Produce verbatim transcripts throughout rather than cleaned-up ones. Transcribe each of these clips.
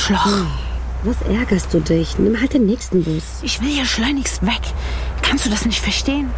Arschloch. Hm. Was ärgerst du dich? Nimm halt den nächsten Bus. Ich will hier schleunigst weg. Kannst du das nicht verstehen?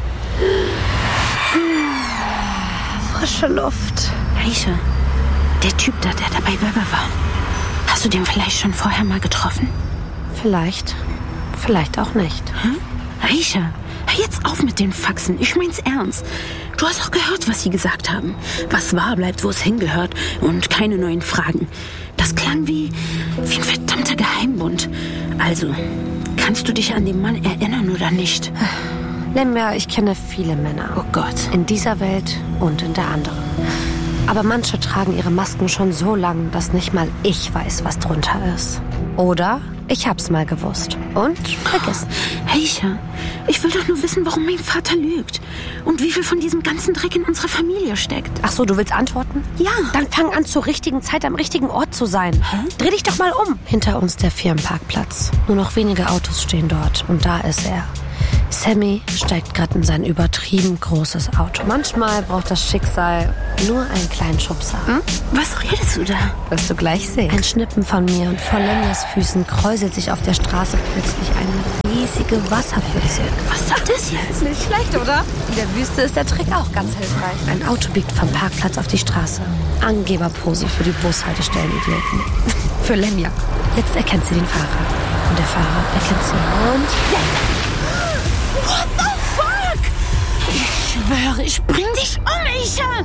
Frische Luft. Aisha, der Typ da, der dabei Weber war. Hast du den vielleicht schon vorher mal getroffen? Vielleicht. Vielleicht auch nicht. Hm? Aisha, hör jetzt auf mit den Faxen. Ich mein's ernst. Du hast auch gehört, was sie gesagt haben. Was wahr bleibt, wo es hingehört. Und keine neuen Fragen. Das klang wie, wie ein verdammter Geheimbund. Also, kannst du dich an den Mann erinnern oder nicht? Lemja, ich kenne viele Männer. Oh Gott. In dieser Welt und in der anderen. Aber manche tragen ihre Masken schon so lang, dass nicht mal ich weiß, was drunter ist. Oder ich hab's mal gewusst und vergessen. Aisha, ich will doch nur wissen, warum mein Vater lügt. Und wie viel von diesem ganzen Dreck in unserer Familie steckt. Ach so, du willst antworten? Ja. Dann fang an, zur richtigen Zeit am richtigen Ort zu sein. Hä? Dreh dich doch mal um. Hinter uns der Firmenparkplatz. Nur noch wenige Autos stehen dort und da ist er. Sammy steigt gerade in sein übertrieben großes Auto. Manchmal braucht das Schicksal nur einen kleinen Schubser. Hm? Was redest du da? Wirst du gleich sehen. Ein Schnippen von mir und vor Lemjas Füßen kräuselt sich auf der Straße plötzlich eine riesige Wasserpfütze. Was soll das jetzt? Nicht schlecht, oder? In der Wüste ist der Trick auch ganz hilfreich. Ein Auto biegt vom Parkplatz auf die Straße. Angeberpose für die Bushaltestellen-Idioten. Für Lemja. Jetzt erkennt sie den Fahrer. Und der Fahrer erkennt sie. Und jetzt! What the fuck? Ich schwöre, ich bring dich um, Aisha!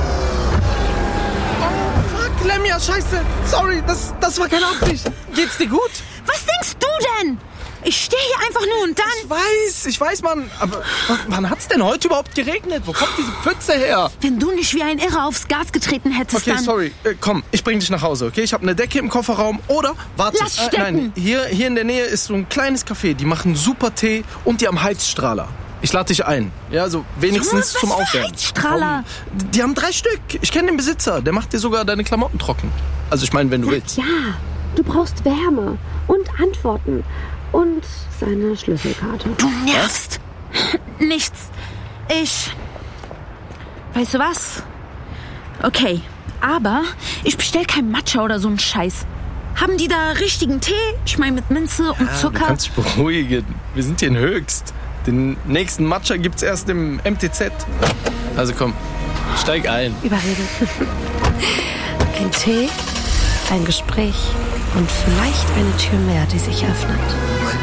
Oh, fuck, Lemja, scheiße. Sorry, das, das war keine Absicht. Geht's dir gut? Was denkst du denn? Ich stehe hier einfach nur und dann... Ich weiß, ich weiß, Mann. Aber wann hat's denn heute überhaupt geregnet? Wo kommt diese Pfütze her? Wenn du nicht wie ein Irrer aufs Gas getreten hättest, okay, dann... sorry. Äh, komm, ich bring dich nach Hause, okay? Ich habe eine Decke im Kofferraum. Oder, warte. Lass stecken. Äh, nein, hier, hier in der Nähe ist so ein kleines Café. Die machen super Tee und die haben Heizstrahler. Ich lade dich ein. Ja, so wenigstens Junge, was zum für Aufwärmen. Heizstrahler? Komm, die haben drei Stück. Ich kenne den Besitzer. Der macht dir sogar deine Klamotten trocken. Also ich meine, wenn du willst. Ja, du brauchst Wärme und Antworten. Und seine Schlüsselkarte. Du nervst. Nichts. Ich... Weißt du was? Okay, aber ich bestell kein Matcha oder so einen Scheiß. Haben die da richtigen Tee? Ich meine mit Minze und Ja, Zucker. du kannst dich beruhigen. Wir sind hier in Höchst. Den nächsten Matcha gibt's erst im M T Z. Also komm, steig ein. Überredet. Ein Tee, ein Gespräch und vielleicht eine Tür mehr, die sich öffnet.